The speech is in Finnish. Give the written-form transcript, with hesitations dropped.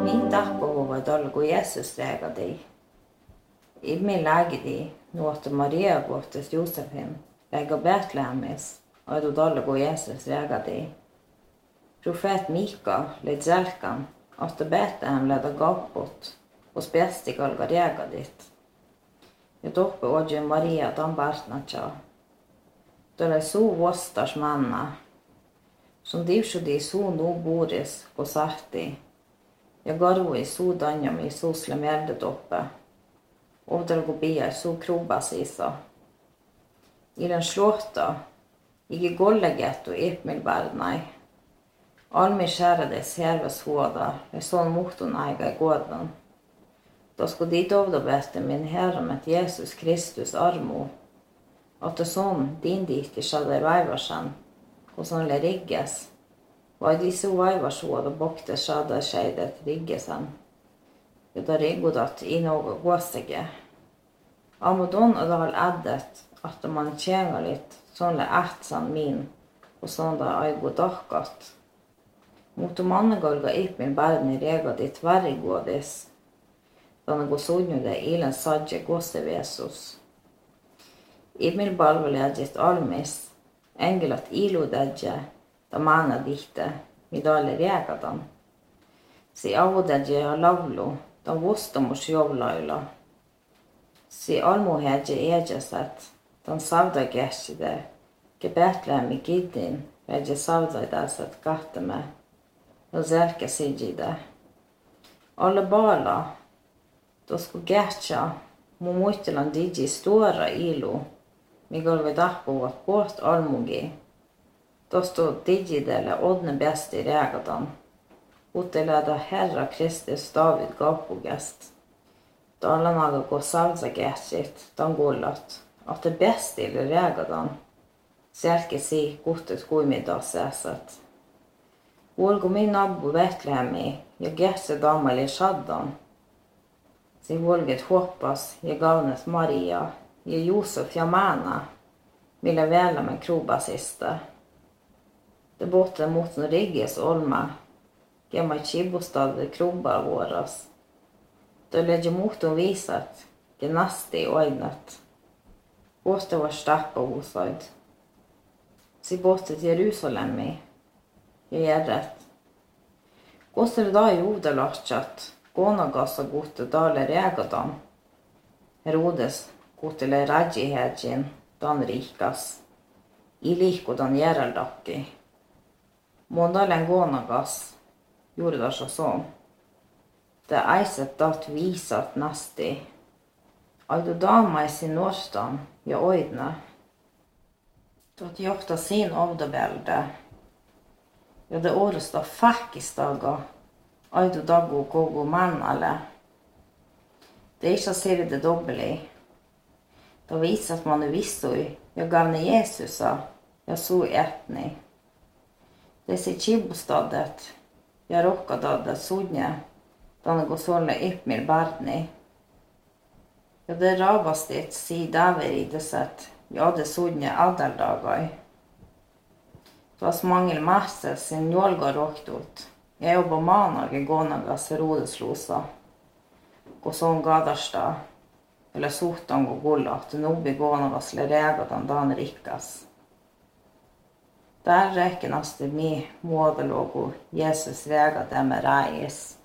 Min tahpuhuva tol kun Jeesus räägadi. Ilmi lägidi nuotta Maria kohtas Josefin lägga Betlehemis oidu tol kun Jeesus räägadi. Profet Mika led selkan että Betlehem leda gappot och spestikal räägadit. Ja toppe oje Maria dan Bartnacha. Tole suu vostas manna. Som divsudi suu nu boris ko sahti. Ja garvoi suu danjami suu slemjelde toppe. Ovdelgo bia suu krobasisa. Ilen slåta. Igi gollegetto epmil bardnai. Almi skärades herves håda. Ja sån moton aiga i gården. Då skulle dit ovdobäste min herramet Jesus Kristus armo. Att det sån din dit i skadde vaivarsan. Och sån le rigges. Vai disse vaivarshuoda bokte skadde skeidet riggesen. Jota riggodat i något gåstege. Amodon och dal addet att man tjänar lite sån le ätsan min. Och sån där aigo dachkat. Mot mannegolga ipmin barni rega dit varrigodis. Dana gå sodnude ilen sadje gåstevesus. Ipmin balveledjit almis. Engelat iludedje. Da mana dihte. Midale regadan. Si avodedje ja lavlu. Da vostamos jovlaila. Si almuhedje ejeset. Dan savda geshide. Ke Betlehem i giddin. Vedje savda idaset gahteme. Ja zelke sidjide. Alle bala. Då skulle gärtja. Mu muistelan digi stora ilu. Migolve dahpuvat båt almugi. Då stod digidele odne bäst i regadan. Uteleda Herra Kristus David gapugest. Då alla naga gå salsa gärtsit. Dan gullat. Att det bäst i regadan. Selke si guttet guimiddas äset. Volgo min nabbo Betlehemi. Jag gärtse damal i shaddan. Si volget hoppas, jag gavnes Maria, jag Josef jamana, ville väla med krobasiste. Det botte mot en rigges olma, gemma kibostad vid krobar våras. Då ledde motorn visat, genasti oidnet. Båte var stappa osaid. Si båte till Jerusalem jag är rätt. Gåste da i odelachat, Gånagassa gute dale regadan. Herodes gutele radjihedjin dan rikas. Iliko dan Geraldaki. Mondalen Gånagas gjorde det sånn. Det eiset dat visat nasti. Aidu dama i sin årsdan, ja oidne. Dat jokta sin ovdabelde. Ja det åres da fakkistaga. Aidu dagu kogu mannalle. Det är inte ser det dobbeli. Då visar att man är vissoj. Jag gav ni Jesusa. Jag såg etni. Det ser chibostadet. Jag råkade sodnje. Då går såle yppmil barni. Ja det rabastit si daver i det sätt. Ja det sodnje adeldagaj. Det var smangel masse sin jolga råkt ut. Jag jobbar manage gånagas Herodeslosa. Och sån gadarsta. Eller sotan gå gulla. Att nobi gånagas leregadan dan rikkas. Där räknas det med modelogo Jesus väga dem reis.